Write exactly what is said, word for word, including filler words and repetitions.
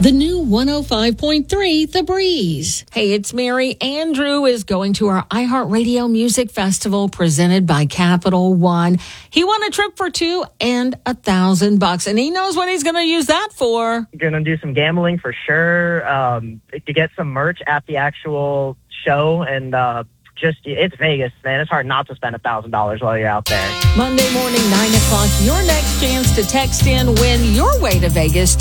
The new one oh five point three, The Breeze. Hey, it's Mary. Andrew is going to our iHeartRadio Music Festival presented by Capital One. He won a trip for two and a thousand bucks, and he knows what he's going to use that for. Going to do some gambling for sure, um, to get some merch at the actual show, and uh, just, it's Vegas, man. It's hard not to spend a thousand dollars while you're out there. Monday morning, nine o'clock, your next chance to text in, win your way to Vegas